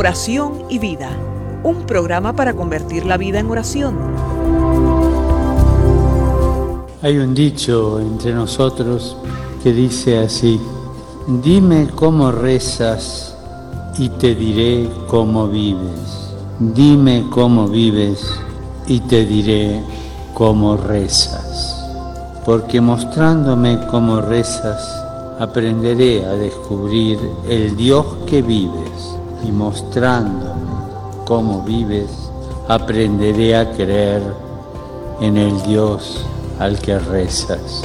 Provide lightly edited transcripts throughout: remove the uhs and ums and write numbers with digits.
Oración y Vida, un programa para convertir la vida en oración. Hay un dicho entre nosotros que dice así: dime cómo rezas y te diré cómo vives. Dime cómo vives y te diré cómo rezas. Porque mostrándome cómo rezas, aprenderé a descubrir el Dios que vives, y mostrándome cómo vives, aprenderé a creer en el Dios al que rezas.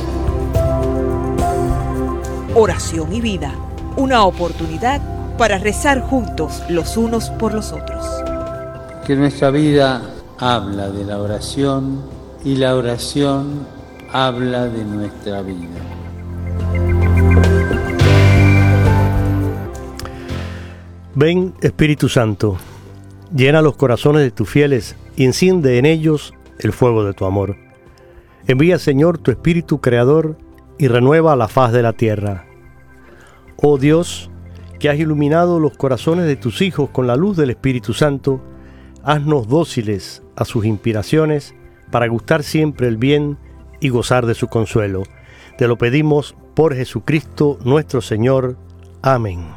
Oración y Vida, una oportunidad para rezar juntos los unos por los otros. Que nuestra vida habla de la oración y la oración habla de nuestra vida. Ven, Espíritu Santo, llena los corazones de tus fieles y enciende en ellos el fuego de tu amor. Envía, Señor, tu Espíritu Creador y renueva la faz de la tierra. Oh Dios, que has iluminado los corazones de tus hijos con la luz del Espíritu Santo, haznos dóciles a sus inspiraciones para gustar siempre el bien y gozar de su consuelo. Te lo pedimos por Jesucristo nuestro Señor. Amén.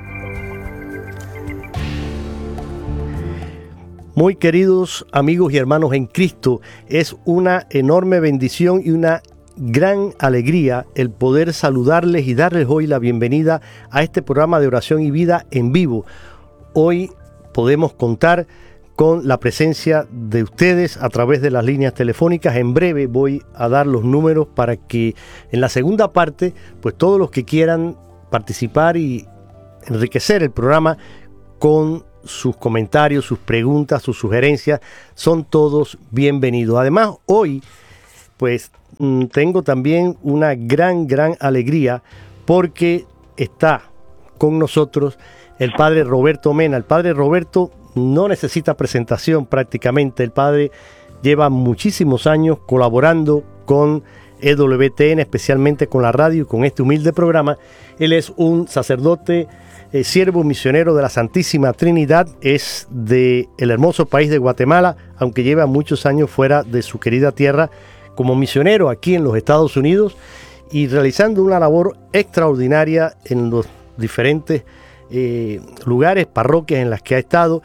Muy queridos amigos y hermanos en Cristo, es una enorme bendición y una gran alegría el poder saludarles y darles hoy la bienvenida a este programa de Oración y Vida en vivo. Hoy podemos contar con la presencia de ustedes a través de las líneas telefónicas. En breve voy a dar los números para que en la segunda parte, pues todos los que quieran participar y enriquecer el programa con sus comentarios, sus preguntas, sus sugerencias, son todos bienvenidos. Además, hoy, pues, tengo también una gran alegría porque está con nosotros el padre Roberto Mena. El padre Roberto no necesita presentación prácticamente. El padre lleva muchísimos años colaborando con EWTN, especialmente con la radio y con este humilde programa. Él es un sacerdote, siervo misionero de la Santísima Trinidad, es del hermoso país de Guatemala, aunque lleva muchos años fuera de su querida tierra como misionero aquí en los Estados Unidos y realizando una labor extraordinaria en los diferentes lugares, parroquias en las que ha estado.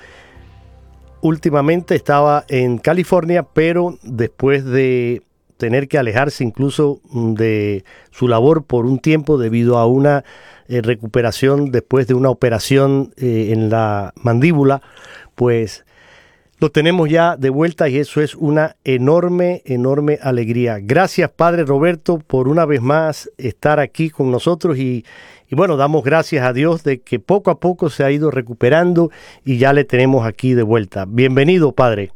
Últimamente estaba en California, pero después de tener que alejarse incluso de su labor por un tiempo debido a una recuperación después de una operación en la mandíbula, pues lo tenemos ya de vuelta y eso es una enorme alegría. Gracias, Padre Roberto, por una vez más estar aquí con nosotros y bueno, damos gracias a Dios de que poco a poco se ha ido recuperando y ya le tenemos aquí de vuelta. Bienvenido, Padre.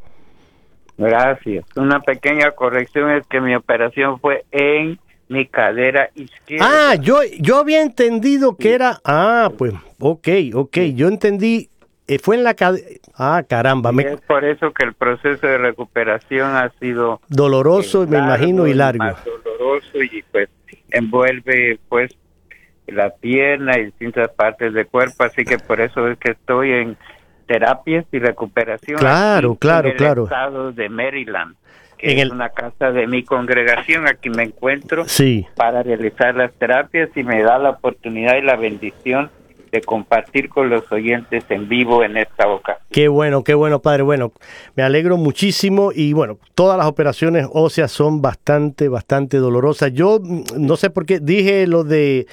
Gracias. Una pequeña corrección es que mi operación fue en mi cadera izquierda. Ah, yo había entendido que era... Ah, pues, ok. Yo entendí, fue en la cadera... Ah, caramba. Es por eso que el proceso de recuperación ha sido... doloroso, me imagino, y largo. Más doloroso y pues envuelve pues la pierna y distintas partes del cuerpo, así que por eso es que estoy en terapias y recuperación. Claro. En el estado de Maryland. Es una casa de mi congregación, aquí me encuentro para realizar las terapias y me da la oportunidad y la bendición de compartir con los oyentes en vivo en esta ocasión. Qué bueno, Padre. Bueno, me alegro muchísimo y bueno, todas las operaciones óseas son bastante dolorosas. Yo no sé por qué dije lo de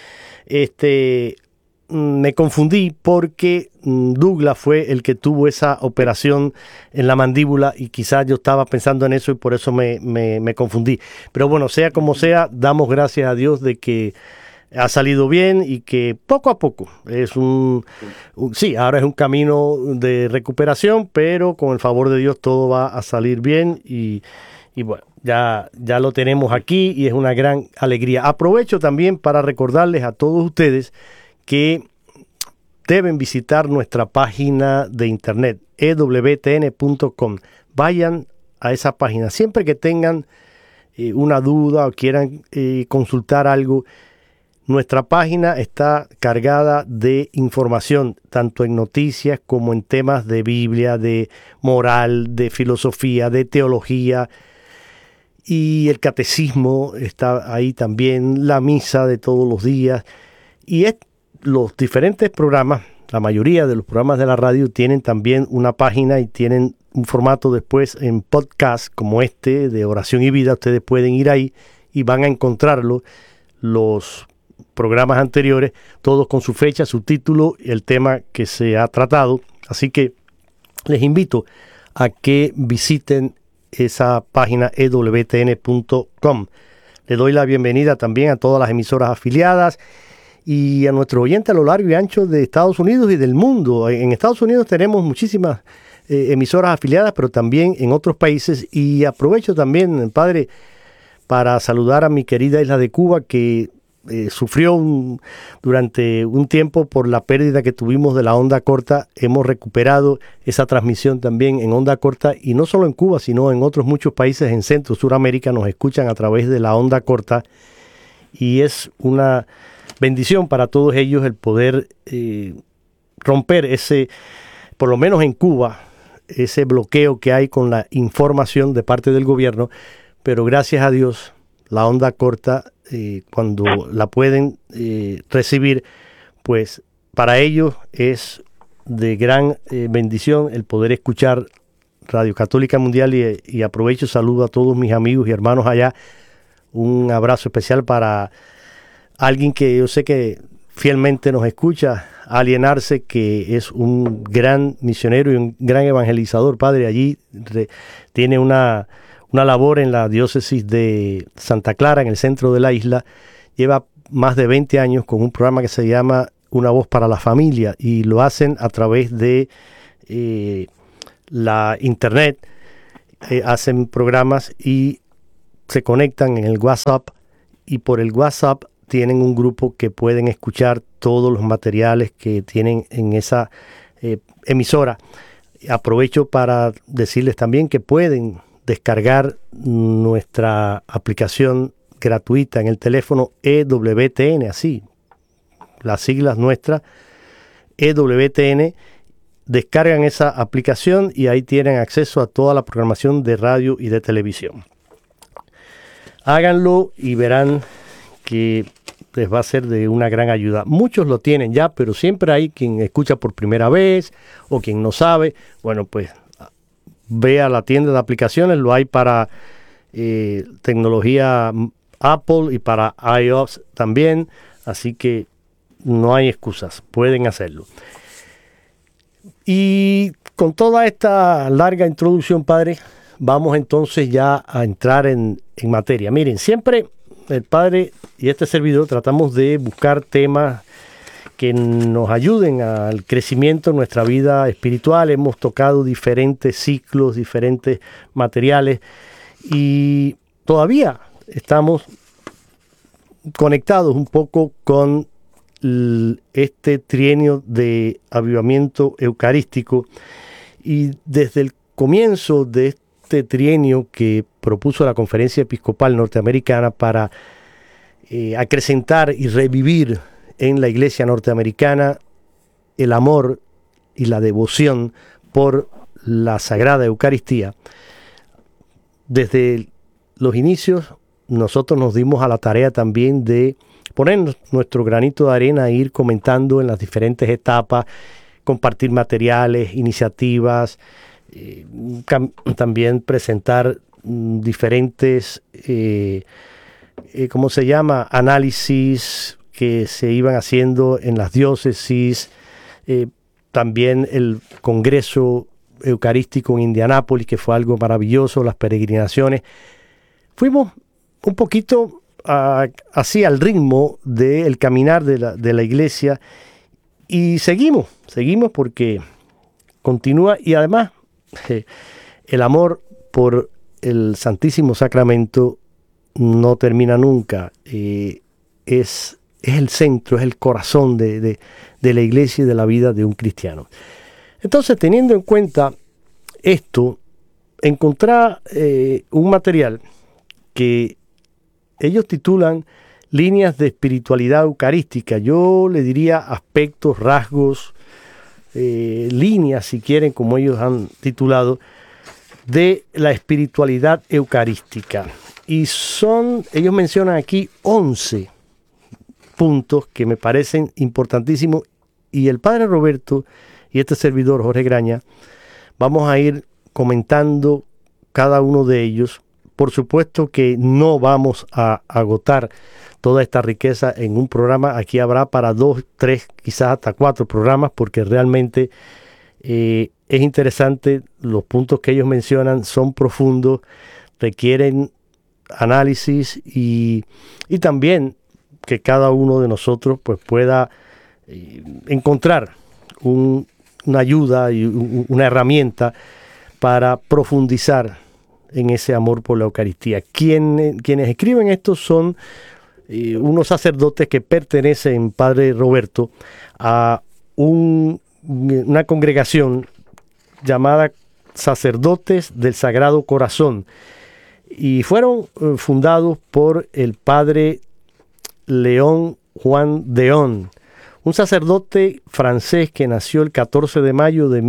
me confundí porque Douglas fue el que tuvo esa operación en la mandíbula y quizás yo estaba pensando en eso y por eso me confundí. Pero bueno, sea como sea, damos gracias a Dios de que ha salido bien y que poco a poco es ahora es un camino de recuperación, pero con el favor de Dios todo va a salir bien y bueno, ya lo tenemos aquí y es una gran alegría. Aprovecho también para recordarles a todos ustedes que deben visitar nuestra página de internet ewtn.com. Vayan a esa página siempre que tengan una duda o quieran consultar algo. Nuestra página está cargada de información, tanto en noticias como en temas de Biblia, de moral, de filosofía, de teología. Y el catecismo está ahí también, la misa de todos los días. Y los diferentes programas, la mayoría de los programas de la radio tienen también una página y tienen un formato después en podcast como este de Oración y Vida. Ustedes pueden ir ahí y van a encontrarlo, los programas anteriores, todos con su fecha, su título, el tema que se ha tratado. Así que les invito a que visiten esa página ewtn.com. Le doy la bienvenida también a todas las emisoras afiliadas y a nuestros oyentes a lo largo y ancho de Estados Unidos y del mundo. En Estados Unidos tenemos muchísimas emisoras afiliadas, pero también en otros países. Y aprovecho también, padre, para saludar a mi querida isla de Cuba, que sufrió durante un tiempo por la pérdida que tuvimos de la onda corta. Hemos recuperado esa transmisión también en onda corta, y no solo en Cuba, sino en otros muchos países en Centro, Suramérica nos escuchan a través de la onda corta, y es una bendición para todos ellos el poder romper ese, por lo menos en Cuba, ese bloqueo que hay con la información de parte del gobierno. Pero gracias a Dios, la onda corta, cuando la pueden recibir, pues para ellos es de gran bendición el poder escuchar Radio Católica Mundial, y aprovecho y saludo a todos mis amigos y hermanos allá. Un abrazo especial para alguien que yo sé que fielmente nos escucha, Alienarse, que es un gran misionero y un gran evangelizador, padre. Allí tiene una labor en la diócesis de Santa Clara, en el centro de la isla. Lleva más de 20 años con un programa que se llama Una Voz para la Familia, y lo hacen a través de la internet. Hacen programas y se conectan en el WhatsApp, y por el WhatsApp tienen un grupo que pueden escuchar todos los materiales que tienen en esa emisora. Aprovecho para decirles también que pueden descargar nuestra aplicación gratuita en el teléfono EWTN, así, las siglas nuestras, EWTN. Descargan esa aplicación y ahí tienen acceso a toda la programación de radio y de televisión. Háganlo y verán que les va a ser de una gran ayuda. Muchos lo tienen ya, pero siempre hay quien escucha por primera vez o quien no sabe. Bueno, pues ve a la tienda de aplicaciones, lo hay para tecnología Apple y para iOS también, así que no hay excusas, pueden hacerlo. Y con toda esta larga introducción, padre, vamos entonces ya a entrar en materia. Miren, siempre el padre y este servidor tratamos de buscar temas que nos ayuden al crecimiento en nuestra vida espiritual. Hemos tocado diferentes ciclos, diferentes materiales, y todavía estamos conectados un poco con este trienio de avivamiento eucarístico. Y desde el comienzo de este trienio que propuso la Conferencia Episcopal Norteamericana para acrecentar y revivir en la Iglesia norteamericana el amor y la devoción por la Sagrada Eucaristía, desde los inicios nosotros nos dimos a la tarea también de poner nuestro granito de arena e ir comentando en las diferentes etapas, compartir materiales, iniciativas, también presentar diferentes, análisis que se iban haciendo en las diócesis, también el Congreso Eucarístico en Indianápolis, que fue algo maravilloso, las peregrinaciones. Fuimos un poquito así al ritmo del caminar de la iglesia, y seguimos porque continúa, y además el amor por el Santísimo Sacramento no termina nunca. Es el centro, es el corazón de la iglesia y de la vida de un cristiano. Entonces, teniendo en cuenta esto, encontré un material que ellos titulan líneas de espiritualidad eucarística. Yo le diría aspectos, rasgos, líneas, si quieren, como ellos han titulado, de la espiritualidad eucarística. Y ellos mencionan aquí 11 puntos que me parecen importantísimos, y el Padre Roberto y este servidor, Jorge Graña, vamos a ir comentando cada uno de ellos. Por supuesto que no vamos a agotar toda esta riqueza en un programa. Aquí habrá para 2, 3, quizás hasta 4 programas, porque realmente es interesante. Los puntos que ellos mencionan son profundos, requieren análisis y también que cada uno de nosotros pues pueda encontrar una ayuda y una herramienta para profundizar en ese amor por la Eucaristía. Quienes escriben esto son unos sacerdotes que pertenecen, Padre Roberto, a una congregación llamada Sacerdotes del Sagrado Corazón, y fueron fundados por el Padre León Juan Deón, un sacerdote francés que nació el 14 de mayo de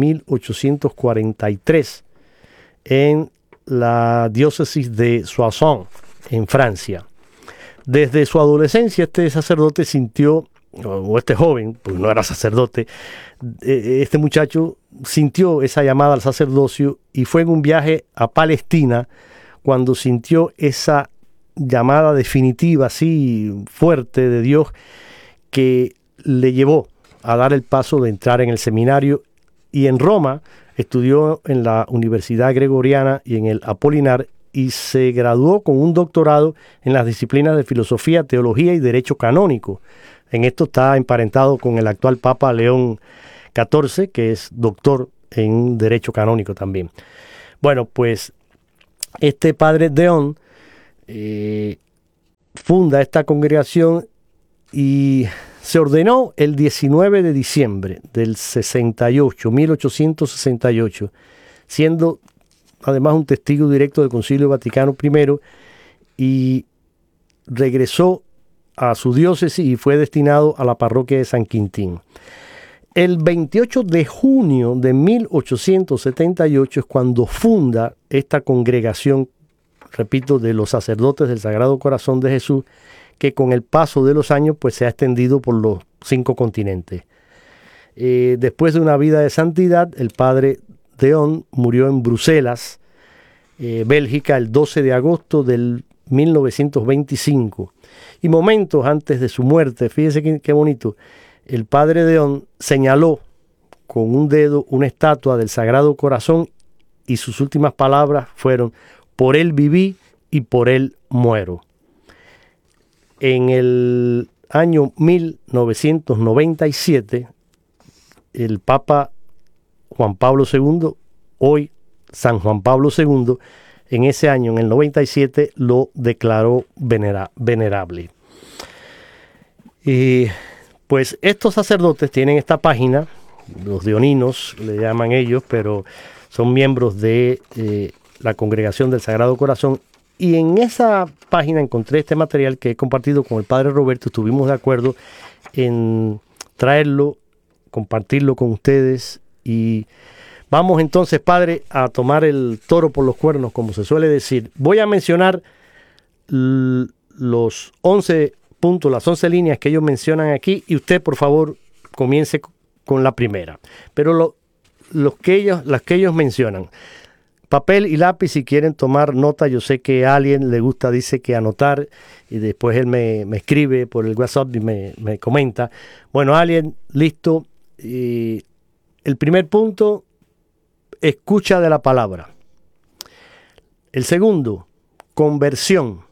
1843 en la diócesis de Soissons, en Francia. Desde su adolescencia este sacerdote sintió, o este joven, pues no era sacerdote, este muchacho sintió esa llamada al sacerdocio, y fue en un viaje a Palestina cuando sintió esa llamada definitiva, así fuerte, de Dios, que le llevó a dar el paso de entrar en el seminario, y en Roma estudió en la Universidad Gregoriana y en el Apolinar, y se graduó con un doctorado en las disciplinas de filosofía, teología y derecho canónico. En esto está emparentado con el actual Papa León XIV, que es doctor en derecho canónico también. Bueno, pues este Padre Deón funda esta congregación y se ordenó el 19 de diciembre del 1868, siendo además un testigo directo del Concilio Vaticano I, y regresó a su diócesis y fue destinado a la parroquia de San Quintín. El 28 de junio de 1878 es cuando funda esta congregación, repito, de los sacerdotes del Sagrado Corazón de Jesús, que con el paso de los años pues se ha extendido por los 5 continentes. Después de una vida de santidad, el Padre Deón murió en Bruselas, Bélgica, el 12 de agosto del 1925. Y momentos antes de su muerte, fíjese qué bonito, el Padre Deón señaló con un dedo una estatua del Sagrado Corazón, y sus últimas palabras fueron: por él viví y por él muero. En el año 1997, el Papa Juan Pablo II, hoy San Juan Pablo II, en ese año, en el 97, lo declaró venerable. Y pues estos sacerdotes tienen esta página, los deoninos le llaman ellos, pero son miembros de la Congregación del Sagrado Corazón, y en esa página encontré este material que he compartido con el Padre Roberto. Estuvimos de acuerdo en traerlo, compartirlo con ustedes, y vamos entonces, Padre, a tomar el toro por los cuernos, como se suele decir. Voy a mencionar los 11 puntos, las 11 líneas que ellos mencionan aquí, y usted, por favor, comience con la primera. Pero las que ellos mencionan. Papel y lápiz si quieren tomar nota. Yo sé que a alguien le gusta, dice que anotar, y después él me escribe por el WhatsApp y me comenta. Bueno, alguien, listo. El primer punto: escucha de la palabra. El segundo: conversión.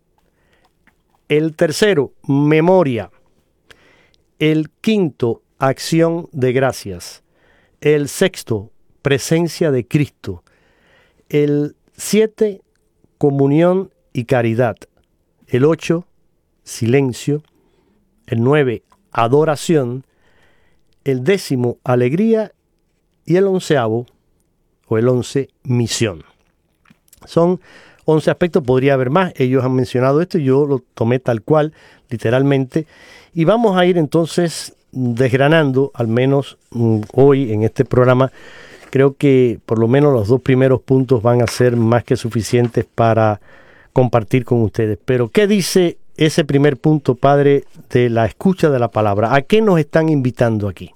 El tercero: memoria. El quinto: acción de gracias. El sexto: presencia de Cristo. El 7, comunión y caridad. El 8, silencio. El 9, adoración. El 10, alegría. Y el 11, misión. Son 11 aspectos, podría haber más. Ellos han mencionado esto y yo lo tomé tal cual, literalmente. Y vamos a ir entonces desgranando, al menos hoy en este programa. Creo que por lo menos los 2 primeros puntos van a ser más que suficientes para compartir con ustedes. Pero, ¿qué dice ese primer punto, padre, de la escucha de la palabra? ¿A qué nos están invitando aquí?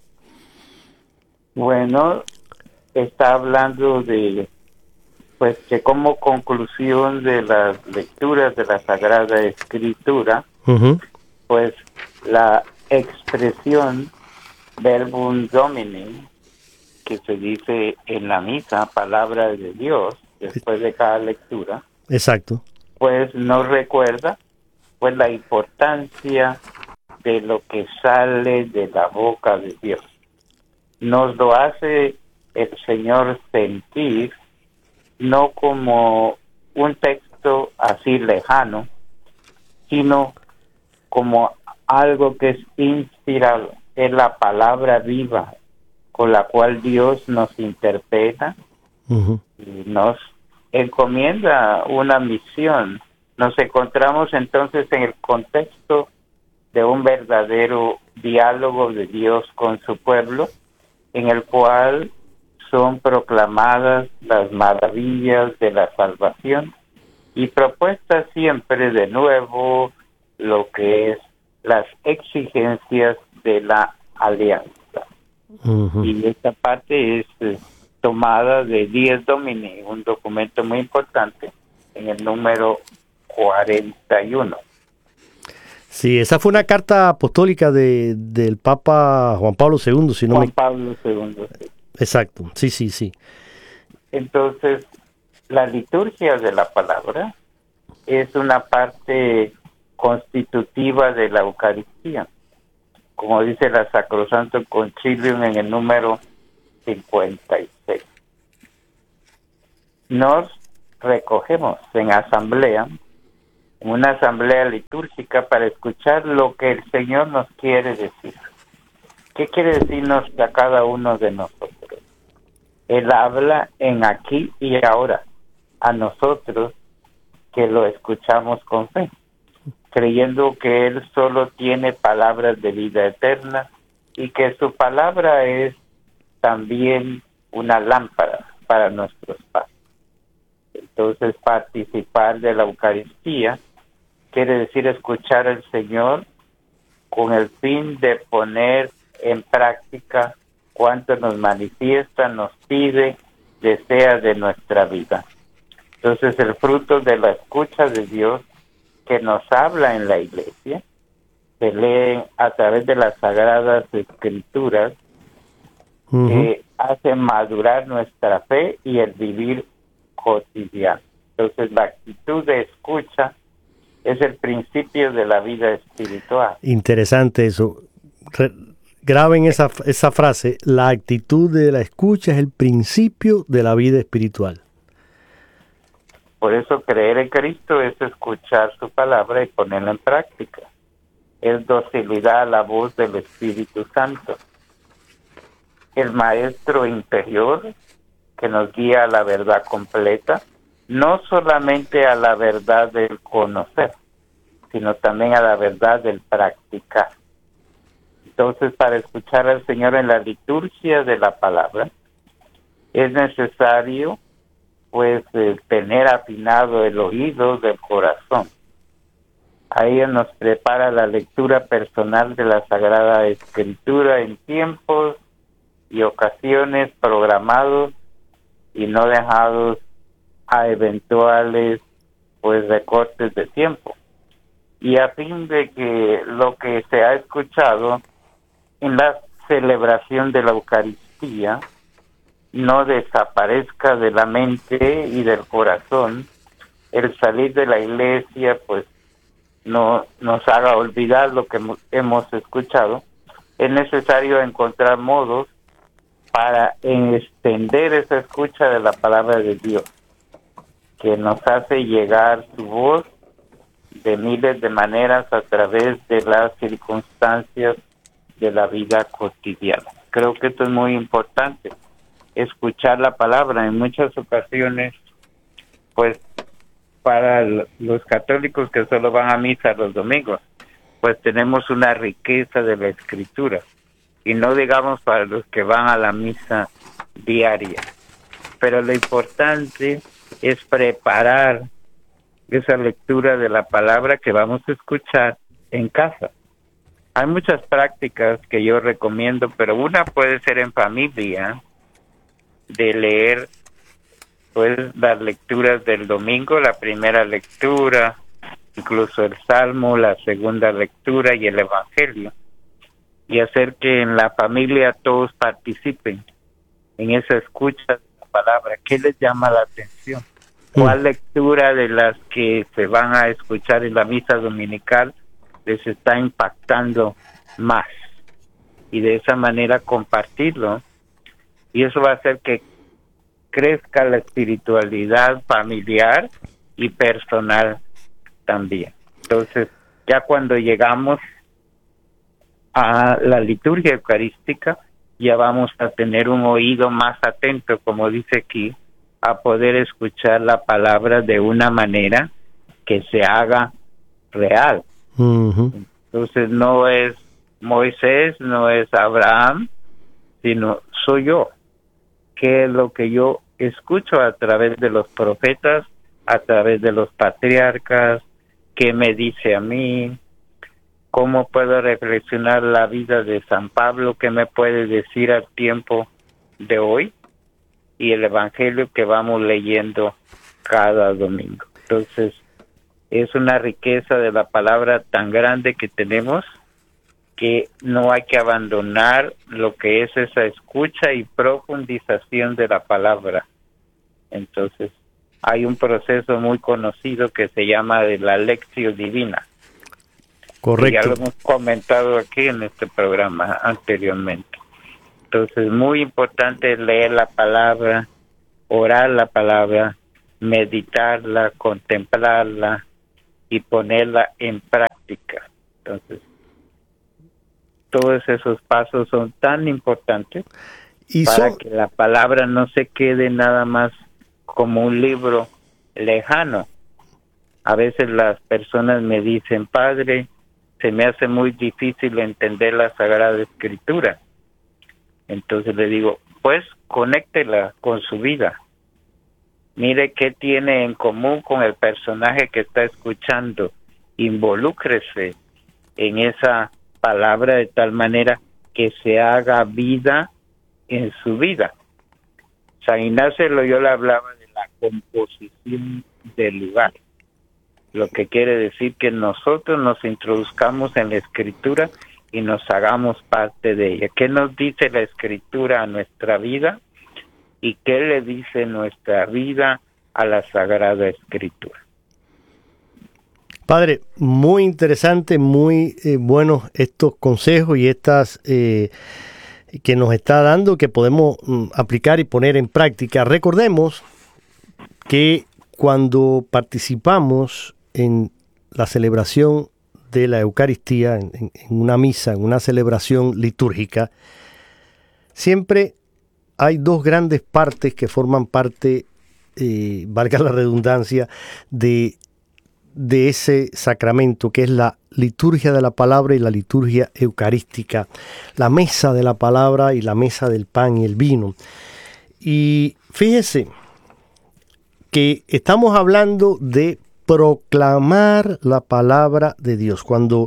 Bueno, está hablando de, pues, que como conclusión de las lecturas de la Sagrada Escritura, pues la expresión verbum domini, que se dice en la misa, palabra de Dios, después de cada lectura. Exacto. Pues nos recuerda pues la importancia de lo que sale de la boca de Dios. Nos lo hace el Señor sentir, no como un texto así lejano, sino como algo que es inspirado, es la palabra viva con la cual Dios nos interpreta y nos encomienda una misión. Nos encontramos entonces en el contexto de un verdadero diálogo de Dios con su pueblo, en el cual son proclamadas las maravillas de la salvación y propuestas siempre de nuevo lo que es las exigencias de la alianza. Y esta parte es tomada de Dies Domini, un documento muy importante, en el número 41. Sí, esa fue una carta apostólica del Papa Juan Pablo II, si no Juan Pablo II. Sí. Exacto, sí. Entonces, la liturgia de la palabra es una parte constitutiva de la Eucaristía, como dice la Sacrosanto Concilium en el número 56. Nos recogemos en asamblea, en una asamblea litúrgica, para escuchar lo que el Señor nos quiere decir. ¿Qué quiere decirnos a cada uno de nosotros? Él habla en aquí y ahora, a nosotros que lo escuchamos con fe, creyendo que Él solo tiene palabras de vida eterna y que su palabra es también una lámpara para nuestros pasos. Entonces, participar de la Eucaristía quiere decir escuchar al Señor con el fin de poner en práctica cuanto nos manifiesta, nos pide, desea de nuestra vida. Entonces, el fruto de la escucha de Dios que nos habla en la Iglesia se lee a través de las Sagradas Escrituras, que hacen madurar nuestra fe y el vivir cotidiano. Entonces, la actitud de escucha es el principio de la vida espiritual. Interesante eso. Graben esa frase. La actitud de la escucha es el principio de la vida espiritual. Por eso creer en Cristo es escuchar su palabra y ponerla en práctica. Es docilidad a la voz del Espíritu Santo, el maestro interior que nos guía a la verdad completa, no solamente a la verdad del conocer, sino también a la verdad del practicar. Entonces, para escuchar al Señor en la liturgia de la palabra, es necesario pues tener afinado el oído del corazón. Ahí nos prepara la lectura personal de la Sagrada Escritura en tiempos y ocasiones programados y no dejados a eventuales pues recortes de tiempo, y a fin de que lo que se ha escuchado en la celebración de la Eucaristía no desaparezca de la mente y del corazón. El salir de la iglesia pues no nos haga olvidar lo que hemos escuchado. Es necesario encontrar modos para extender esa escucha de la palabra de Dios, que nos hace llegar su voz de miles de maneras a través de las circunstancias de la vida cotidiana. Creo que esto es muy importante, escuchar la palabra. En muchas ocasiones, pues, para los católicos que solo van a misa los domingos, pues tenemos una riqueza de la Escritura. Y no digamos para los que van a la misa diaria. Pero lo importante es preparar esa lectura de la palabra que vamos a escuchar en casa. Hay muchas prácticas que yo recomiendo, pero una puede ser en familia, de leer pues las lecturas del domingo, la primera lectura, incluso el Salmo, la segunda lectura y el Evangelio, y hacer que en la familia todos participen en esa escucha de la palabra. ¿Qué les llama la atención? ¿Cuál lectura de las que se van a escuchar en la misa dominical les está impactando más? Y de esa manera compartirlo, y eso va a hacer que crezca la espiritualidad familiar y personal también. Entonces, ya cuando llegamos a la liturgia eucarística, ya vamos a tener un oído más atento, como dice aquí, a poder escuchar la palabra de una manera que se haga real. Entonces, no es Moisés, no es Abraham, sino soy yo. ¿Qué es lo que yo escucho a través de los profetas, a través de los patriarcas? ¿Qué me dice a mí? ¿Cómo puedo reflexionar la vida de San Pablo? ¿Qué me puede decir al tiempo de hoy? Y el Evangelio que vamos leyendo cada domingo. Entonces, es una riqueza de la palabra tan grande que tenemos, que no hay que abandonar lo que es esa escucha y profundización de la palabra. Entonces, hay un proceso muy conocido que se llama de la lección divina. Correcto. Ya lo hemos comentado aquí en este programa anteriormente. Entonces, muy importante leer la palabra, orar la palabra, meditarla, contemplarla y ponerla en práctica. Entonces, todos esos pasos son tan importantes para que la palabra no se quede nada más como un libro lejano. A veces las personas me dicen, padre, se me hace muy difícil entender la Sagrada Escritura. Entonces le digo, pues conéctela con su vida. Mire qué tiene en común con el personaje que está escuchando. Involúcrese en esa palabra de tal manera que se haga vida en su vida. San Ignacio Loyola hablaba de la composición del lugar, lo que quiere decir que nosotros nos introduzcamos en la Escritura y nos hagamos parte de ella. ¿Qué nos dice la Escritura a nuestra vida? ¿Y qué le dice nuestra vida a la Sagrada Escritura? Padre, muy interesante, muy buenos estos consejos y estas que nos está dando, que podemos aplicar y poner en práctica. Recordemos que cuando participamos en la celebración de la Eucaristía, en una misa, en una celebración litúrgica, siempre hay dos grandes partes que forman parte, valga la redundancia, de ese sacramento, que es la liturgia de la palabra y la liturgia eucarística, la mesa de la palabra y la mesa del pan y el vino. Y fíjese que estamos hablando de proclamar la palabra de Dios. Cuando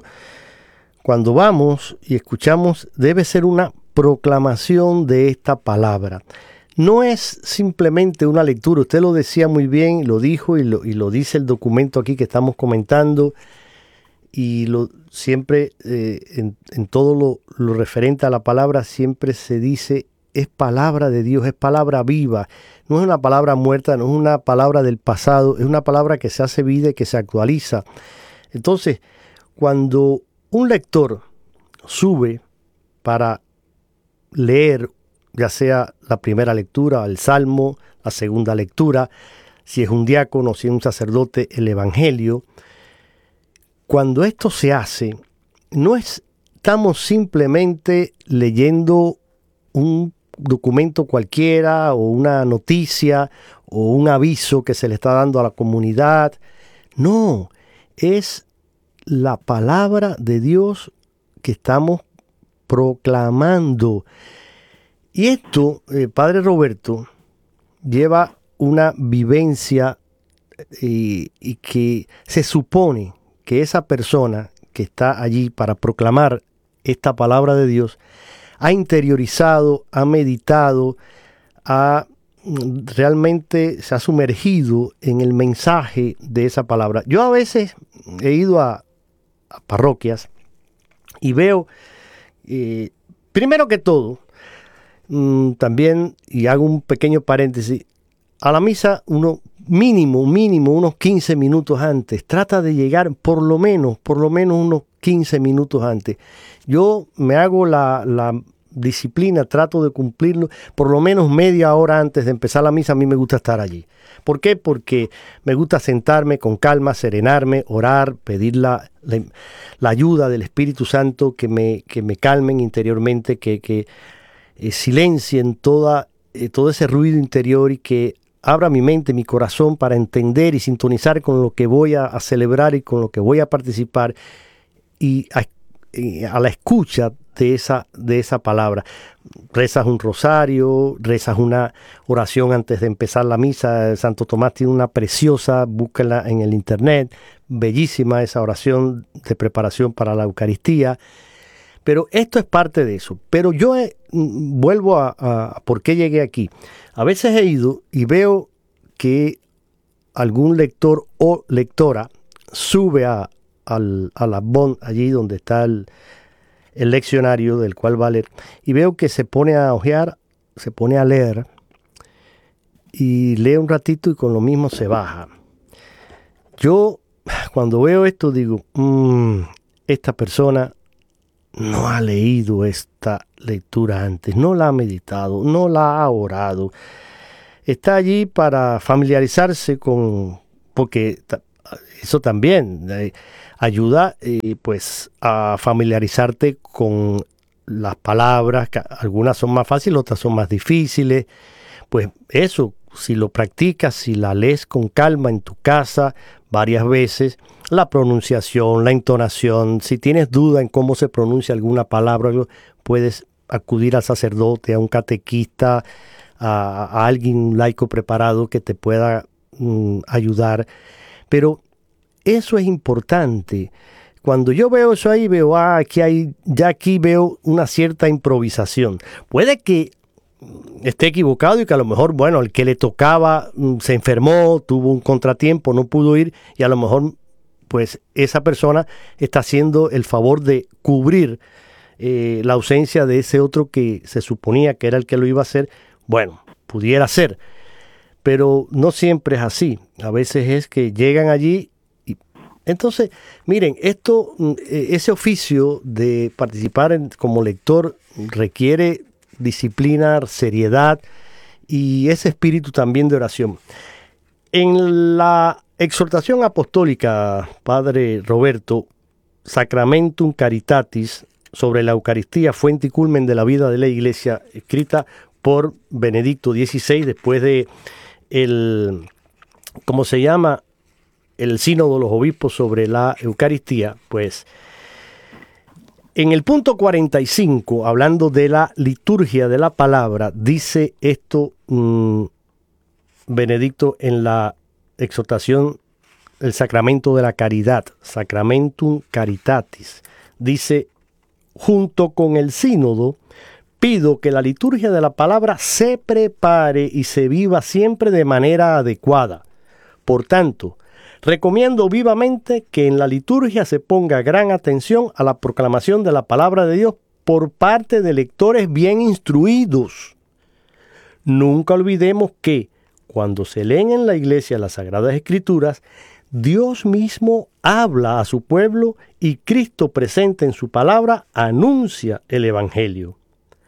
vamos y escuchamos, debe ser una proclamación de esta palabra. No es simplemente una lectura, usted lo decía muy bien, lo dijo y lo dice el documento aquí que estamos comentando, y siempre en todo lo referente a la palabra siempre se dice, es palabra de Dios, es palabra viva, no es una palabra muerta, no es una palabra del pasado, es una palabra que se hace vida y que se actualiza. Entonces, cuando un lector sube para leer, ya sea la primera lectura, el Salmo, la segunda lectura, si es un diácono, si es un sacerdote, el Evangelio. Cuando esto se hace, no estamos simplemente leyendo un documento cualquiera o una noticia o un aviso que se le está dando a la comunidad. No, es la palabra de Dios que estamos proclamando. Y esto, Padre Roberto, lleva una vivencia y que se supone que esa persona que está allí para proclamar esta palabra de Dios ha interiorizado, ha meditado, realmente se ha sumergido en el mensaje de esa palabra. Yo a veces he ido a parroquias y veo, primero que todo, también, y hago un pequeño paréntesis, a la misa uno mínimo unos 15 minutos antes, trata de llegar por lo menos unos 15 minutos antes. Yo me hago la disciplina, trato de cumplirlo por lo menos media hora antes de empezar la misa. A mí me gusta estar allí. ¿Por qué? Porque me gusta sentarme con calma, serenarme, orar, pedir la ayuda del Espíritu Santo que me calmen interiormente, que silencien todo ese ruido interior y que abra mi mente, mi corazón para entender y sintonizar con lo que voy a celebrar y con lo que voy a participar, y a la escucha de esa palabra. Rezas un rosario, rezas una oración antes de empezar la misa. Santo Tomás tiene una preciosa, búscala en el internet, bellísima esa oración de preparación para la Eucaristía. Pero esto es parte de eso. Pero yo vuelvo a por qué llegué aquí. A veces he ido y veo que algún lector o lectora sube a la BON, allí donde está el leccionario del cual va a leer, y veo que se pone a hojear, se pone a leer, y lee un ratito y con lo mismo se baja. Yo, cuando veo esto, digo, esta persona no ha leído esta lectura antes, no la ha meditado, no la ha orado. Está allí para familiarizarse porque eso también ayuda pues a familiarizarte con las palabras, que algunas son más fáciles, otras son más difíciles. Pues eso, si lo practicas, si la lees con calma en tu casa varias veces, la pronunciación, la entonación, si tienes duda en cómo se pronuncia alguna palabra, puedes acudir al sacerdote, a un catequista, a alguien, un laico preparado que te pueda ayudar. Pero eso es importante. Cuando yo veo eso ahí, veo, aquí veo una cierta improvisación. Puede que esté equivocado y que a lo mejor, el que le tocaba se enfermó, tuvo un contratiempo, no pudo ir, y a lo mejor pues esa persona está haciendo el favor de cubrir la ausencia de ese otro que se suponía que era el que lo iba a hacer. Bueno, pudiera ser, pero no siempre es así. A veces es que llegan allí y entonces, miren, ese oficio de participar como lector requiere disciplina, seriedad y ese espíritu también de oración. En la exhortación apostólica, Padre Roberto, Sacramentum Caritatis, sobre la Eucaristía, fuente y culmen de la vida de la Iglesia, escrita por Benedicto XVI, después de el Sínodo de los Obispos sobre la Eucaristía, pues en el punto 45, hablando de la liturgia de la palabra, dice esto Benedicto en la exhortación, el sacramento de la caridad, Sacramentum Caritatis. Dice, junto con el sínodo, pido que la liturgia de la palabra se prepare y se viva siempre de manera adecuada. Por tanto, recomiendo vivamente que en la liturgia se ponga gran atención a la proclamación de la palabra de Dios por parte de lectores bien instruidos. Nunca olvidemos que, cuando se leen en la iglesia las Sagradas Escrituras, Dios mismo habla a su pueblo y Cristo presente en su palabra anuncia el Evangelio.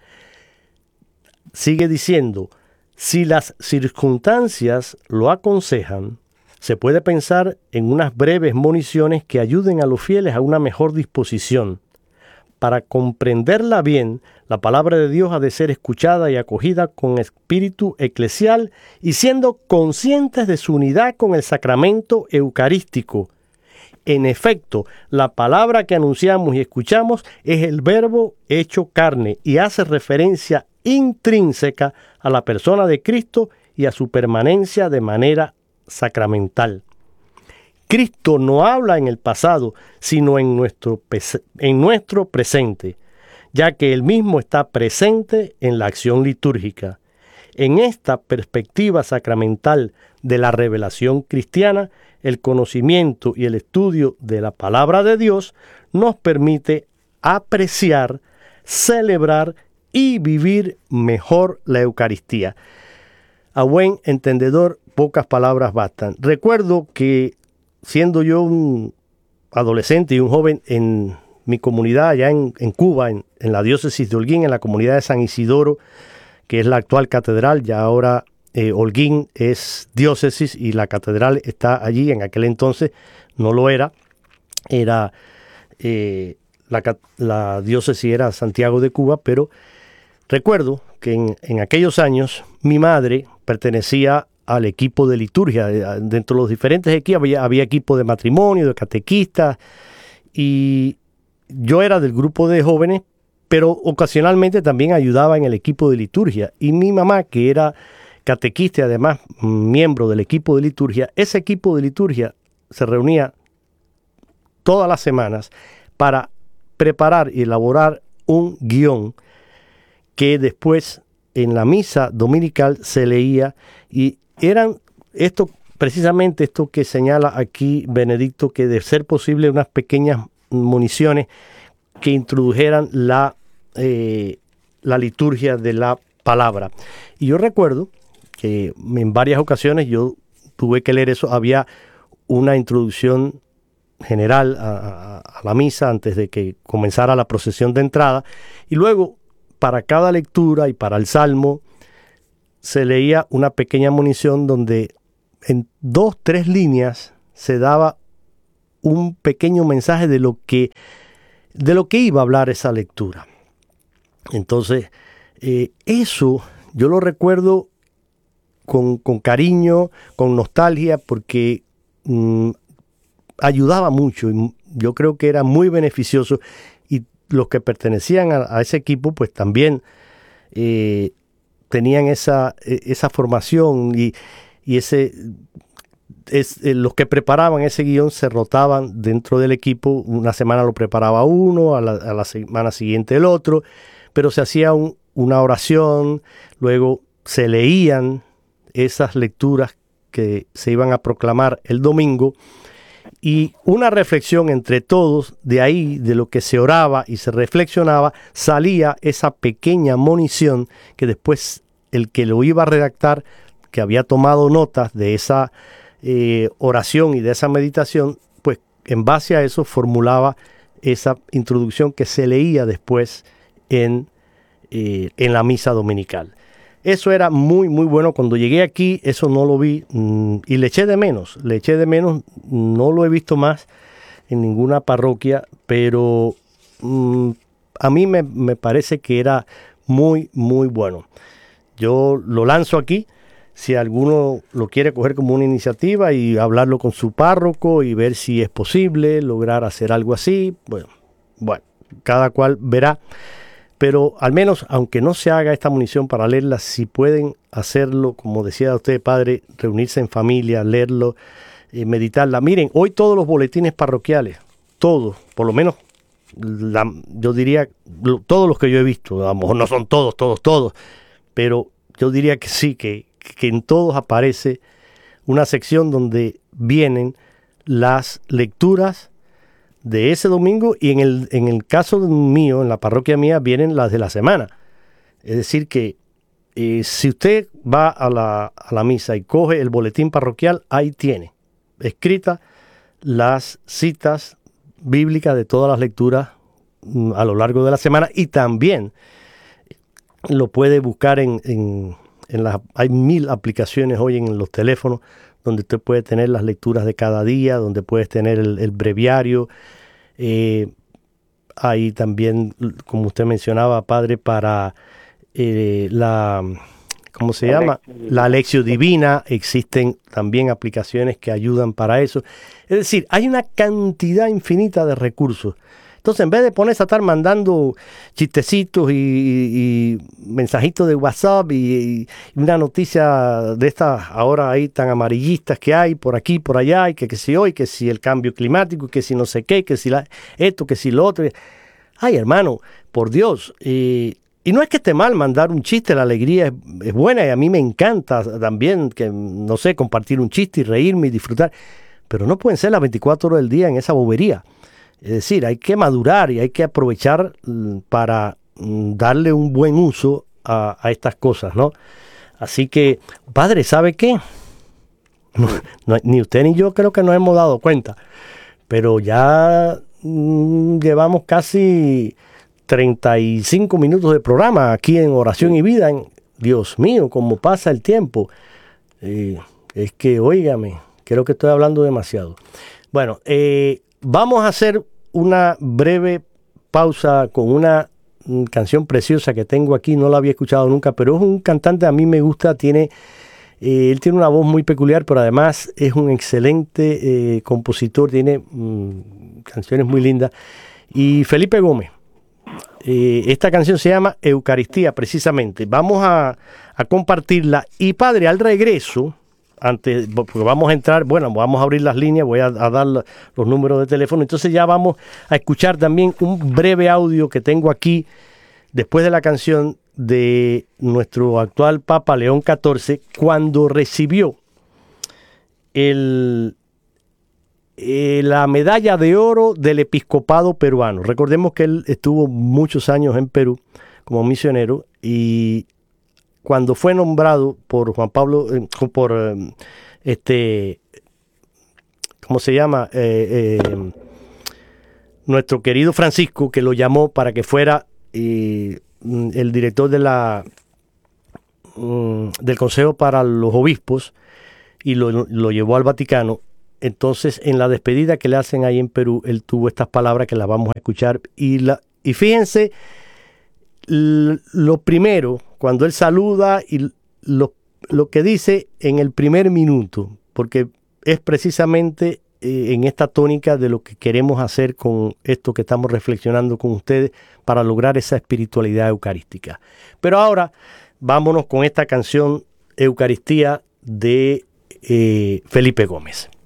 Sigue diciendo, si las circunstancias lo aconsejan, se puede pensar en unas breves moniciones que ayuden a los fieles a una mejor disposición. Para comprenderla bien, la palabra de Dios ha de ser escuchada y acogida con espíritu eclesial y siendo conscientes de su unidad con el sacramento eucarístico. En efecto, la palabra que anunciamos y escuchamos es el Verbo hecho carne y hace referencia intrínseca a la persona de Cristo y a su permanencia de manera sacramental. Cristo no habla en el pasado, sino en nuestro presente, ya que Él mismo está presente en la acción litúrgica. En esta perspectiva sacramental de la revelación cristiana, el conocimiento y el estudio de la palabra de Dios nos permite apreciar, celebrar y vivir mejor la Eucaristía. A buen entendedor, pocas palabras bastan. Recuerdo que siendo yo un adolescente y un joven en mi comunidad allá en Cuba, en la diócesis de Holguín, en la comunidad de San Isidoro, que es la actual catedral, ya ahora Holguín es diócesis y la catedral está allí. En aquel entonces no lo era, la diócesis era Santiago de Cuba, pero recuerdo que en aquellos años mi madre pertenecía al equipo de liturgia. Dentro de los diferentes equipos había equipo de matrimonio, de catequistas, y yo era del grupo de jóvenes, pero ocasionalmente también ayudaba en el equipo de liturgia. Y mi mamá, que era catequista y además miembro del equipo de liturgia, ese equipo de liturgia se reunía todas las semanas para preparar y elaborar un guión que después en la misa dominical se leía, y eran precisamente esto que señala aquí Benedicto, que de ser posible unas pequeñas municiones que introdujeran la liturgia de la palabra. Y yo recuerdo que en varias ocasiones yo tuve que leer eso. Había una introducción general a la misa antes de que comenzara la procesión de entrada, y luego para cada lectura y para el salmo se leía una pequeña munición donde en 2-3 líneas se daba un pequeño mensaje de lo que iba a hablar esa lectura. Entonces, eso yo lo recuerdo con cariño, con nostalgia, porque ayudaba mucho y yo creo que era muy beneficioso, y los que pertenecían a ese equipo pues también tenían esa formación, y los que preparaban ese guión se rotaban dentro del equipo. Una semana lo preparaba uno, a la semana siguiente el otro, pero se hacía una oración, luego se leían esas lecturas que se iban a proclamar el domingo, y una reflexión entre todos. De ahí, de lo que se oraba y se reflexionaba, salía esa pequeña munición que después el que lo iba a redactar, que había tomado notas de esa oración y de esa meditación, pues en base a eso formulaba esa introducción que se leía después en la misa dominical. Eso era muy, muy bueno. Cuando llegué aquí, eso no lo vi y le eché de menos. No lo he visto más en ninguna parroquia, pero a mí me parece que era muy, muy bueno. Yo lo lanzo aquí. Si alguno lo quiere coger como una iniciativa y hablarlo con su párroco y ver si es posible lograr hacer algo así, bueno, cada cual verá. Pero al menos, aunque no se haga esta munición para leerla, si pueden hacerlo, como decía usted, padre, reunirse en familia, leerlo, meditarla. Miren, hoy todos los boletines parroquiales, todos, por lo menos, yo diría, todos los que yo he visto, a lo mejor no son todos, pero yo diría que sí, que en todos aparece una sección donde vienen las lecturas de ese domingo, y en el caso mío, en la parroquia mía, vienen las de la semana. Es decir que si usted va a la misa y coge el boletín parroquial, ahí tiene escritas las citas bíblicas de todas las lecturas a lo largo de la semana, y también lo puede buscar hay 1000 aplicaciones hoy en los teléfonos donde usted puede tener las lecturas de cada día, donde puedes tener el breviario. hay también, como usted mencionaba, padre, para ¿cómo se llama? La Lección Divina. Existen también aplicaciones que ayudan para eso. Es decir, hay una cantidad infinita de recursos. Entonces, en vez de ponerse a estar mandando chistecitos y mensajitos de WhatsApp y una noticia de estas ahora ahí tan amarillistas que hay por aquí, por allá, y que si hoy, que si el cambio climático, que si no sé qué, que si esto, que si lo otro. Ay, hermano, por Dios. Y no es que esté mal mandar un chiste, la alegría es buena y a mí me encanta también, que no sé, compartir un chiste y reírme y disfrutar. Pero no pueden ser las 24 horas del día en esa bobería. Es decir, hay que madurar y hay que aprovechar para darle un buen uso a estas cosas, ¿no? Así que, padre, ¿sabe qué? Ni usted ni yo creo que nos hemos dado cuenta, pero ya llevamos casi 35 minutos de programa aquí en Oración y Vida. Dios mío, cómo pasa el tiempo. Es que, óigame, creo que estoy hablando demasiado. Bueno, vamos a hacer una breve pausa con una canción preciosa que tengo aquí. No la había escuchado nunca, pero es un cantante, a mí me gusta. Él tiene una voz muy peculiar, pero además es un excelente compositor. Tiene canciones muy lindas. Y Felipe Gómez. Esta canción se llama Eucaristía, precisamente. Vamos a compartirla. Y padre, al regreso, antes, porque vamos a entrar, bueno, vamos a abrir las líneas, voy a dar los números de teléfono, entonces ya vamos a escuchar también un breve audio que tengo aquí, después de la canción de nuestro actual Papa León XIV, cuando recibió la medalla de oro del episcopado peruano. Recordemos que él estuvo muchos años en Perú como misionero y cuando fue nombrado por Juan Pablo, ¿cómo se llama? Nuestro querido Francisco, que lo llamó para que fuera el director de del Consejo para los Obispos y lo llevó al Vaticano. Entonces, en la despedida que le hacen ahí en Perú, él tuvo estas palabras que las vamos a escuchar. Y fíjense, lo primero, cuando él saluda y lo que dice en el primer minuto, porque es precisamente en esta tónica de lo que queremos hacer con esto que estamos reflexionando con ustedes para lograr esa espiritualidad eucarística. Pero ahora, vámonos con esta canción Eucaristía de Felipe Gómez.